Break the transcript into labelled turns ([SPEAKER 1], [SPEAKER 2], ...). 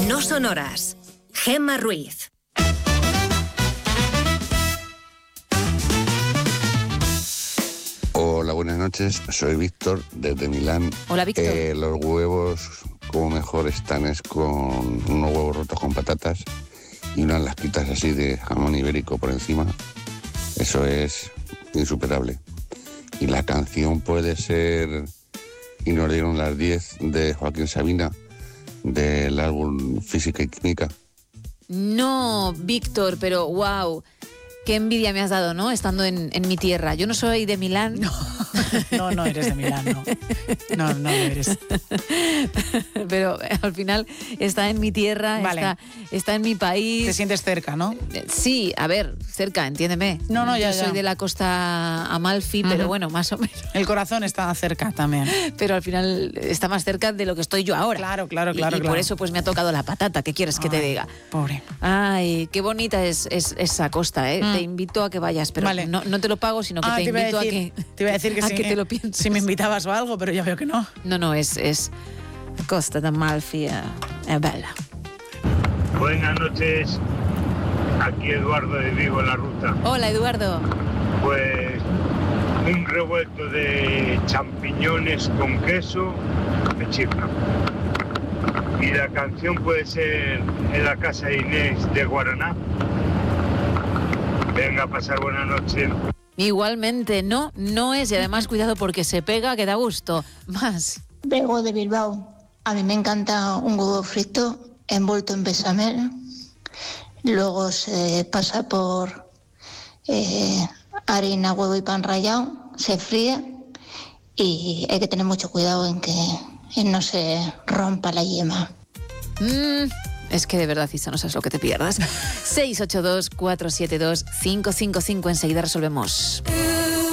[SPEAKER 1] No son horas. Gemma Ruiz.
[SPEAKER 2] Hola, buenas noches. Soy Víctor, desde Milán.
[SPEAKER 3] Hola, Víctor.
[SPEAKER 2] Los huevos, como mejor están, es con unos huevos rotos con patatas y unas lasquitas así de jamón ibérico por encima. Eso es insuperable. Y la canción puede ser Y nos dieron las 10 de Joaquín Sabina, del álbum Física y Química.
[SPEAKER 3] No, Víctor, pero wow. Qué envidia me has dado, ¿no? Estando en mi tierra. Yo no soy de Milán.
[SPEAKER 4] No eres de Milán, no. No lo eres.
[SPEAKER 3] Pero al final está en mi tierra,
[SPEAKER 4] vale.
[SPEAKER 3] está en mi país.
[SPEAKER 4] Te sientes cerca, ¿no?
[SPEAKER 3] Sí, a ver, cerca, entiéndeme.
[SPEAKER 4] No, ya.
[SPEAKER 3] Yo soy de la costa Amalfi, pero bueno, más o menos.
[SPEAKER 4] El corazón está cerca también.
[SPEAKER 3] Pero al final está más cerca de lo que estoy yo ahora.
[SPEAKER 4] Claro.
[SPEAKER 3] Y por eso pues me ha tocado la patata. ¿Qué quieres que te diga?
[SPEAKER 4] Pobre.
[SPEAKER 3] Ay, qué bonita es esa costa, ¿eh? Te invito a que vayas, pero
[SPEAKER 4] vale.
[SPEAKER 3] no te lo pago, sino que te invito a que...
[SPEAKER 4] Te iba a decir que
[SPEAKER 3] que te lo pienses.
[SPEAKER 4] Si me invitabas o algo, pero ya veo que no.
[SPEAKER 3] No, es Costa d'Amalfi, es bella.
[SPEAKER 5] Buenas noches, aquí Eduardo de Vigo, La Ruta.
[SPEAKER 3] Hola, Eduardo.
[SPEAKER 5] Pues un revuelto de champiñones con queso me chifla. Y la canción puede ser En la casa de Inés de Guaraná. Venga, a pasar buena noche.
[SPEAKER 3] Igualmente, no es, y además cuidado porque se pega, que da gusto. Más.
[SPEAKER 6] Vengo de Bilbao. A mí me encanta un huevo frito envuelto en bechamel. Luego se pasa por harina, huevo y pan rallado. Se fríe y hay que tener mucho cuidado en que no se rompa la yema.
[SPEAKER 3] Es que de verdad, Isa, no sabes lo que te pierdas. 682-472-555. Enseguida resolvemos.